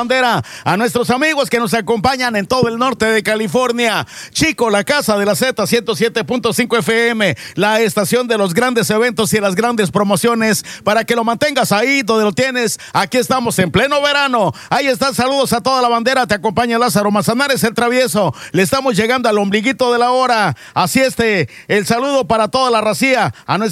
bandera. A nuestros amigos que nos acompañan en todo el norte de California. Chico, la casa de la Z 107.5 FM, la estación de los grandes eventos y las grandes promociones, para que lo mantengas ahí donde lo tienes. Aquí estamos en pleno verano. Ahí están, saludos a toda la bandera. Te acompaña Lázaro Manzanares, el travieso. Le estamos llegando al ombliguito de la hora. Así el saludo para toda la racía. A nuestra